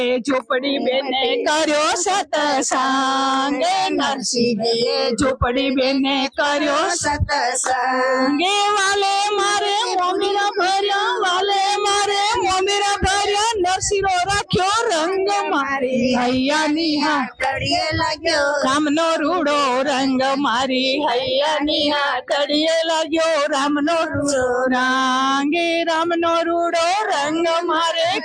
ઝોપડી બેને કર્યો સતસંગ, નરસિંહજીએ ઝોપડી બેને કર્યો સતસંગ, વાલે મારે મોમીરા ભર્યા, વાલે મારે મોમીરા ભર્યા, નરસિંહો રાખ્યો રંગ મારી હૈયાની હાથડીએ લાગ્યો, રામનો રૂડો રંગ મારી હૈયાની હાથડીએ લાગ્યો, રામનો રૂડો રંગ, રામનો રૂડો રંગ મારે